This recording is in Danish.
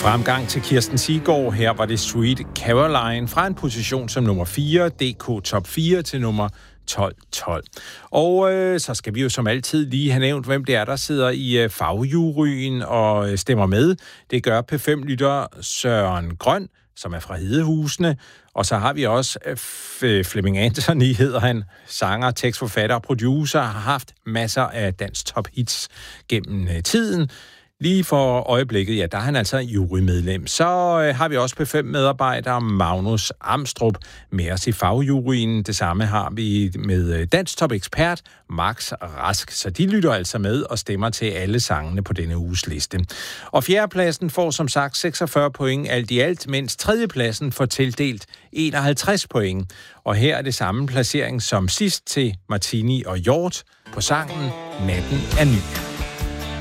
Fremgang til Kirsten Siggaard. Her var det Sweet Caroline fra en position som nummer 4, DK Top 4 til nummer 12-12. Og så skal vi jo som altid lige have nævnt, hvem det er, der sidder i fagjuryen og stemmer med. Det gør P5-lytter Søren Grøn, som er fra Hedehusene. Og så har vi også Flemming Anthony, hedder han, sanger, tekstforfatter og producer, har haft masser af dansk top hits gennem tiden. Lige for øjeblikket, ja, der er han altså jurymedlem. Så har vi også P5-medarbejder Magnus Amstrup med os i fagjuryen. Det samme har vi med dansk top-ekspert Max Rask. Så de lytter altså med og stemmer til alle sangene på denne uges liste. Og fjerdepladsen får som sagt 46 point alt i alt, mens tredjepladsen får tildelt 51 point. Og her er det samme placering som sidst til Martini og Hjort på sangen Natten er ny.